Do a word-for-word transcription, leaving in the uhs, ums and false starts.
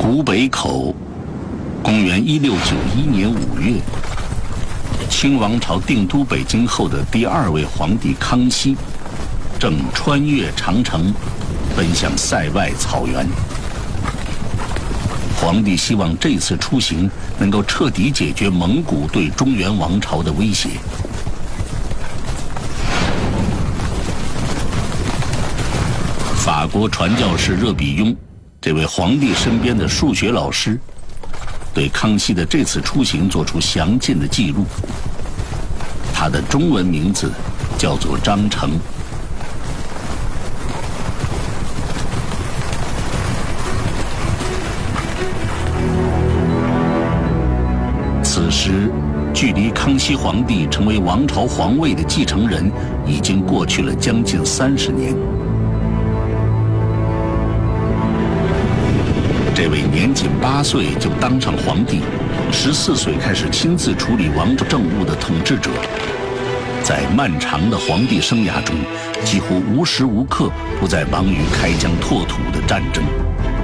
湖北口，公元一六九一年五月，清王朝定都北京后的第二位皇帝康熙，正穿越长城，奔向塞外草原。皇帝希望这次出行能够彻底解决蒙古对中原王朝的威胁。法国传教士热比雍，这位皇帝身边的数学老师，对康熙的这次出行做出详尽的记录。他的中文名字叫做张成。此时，距离康熙皇帝成为王朝皇位的继承人已经过去了将近三十年。这位年仅八岁就当上皇帝，十四岁开始亲自处理王朝政务的统治者，在漫长的皇帝生涯中，几乎无时无刻不在忙于开疆拓土的战争。